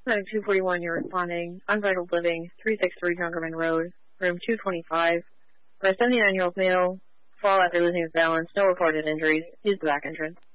Medic 241, you're responding. Unbridled Living, 363 Junkerman Road, room 225. For a 79-year-old male, fall after losing his balance, no reported injuries. Use the back entrance.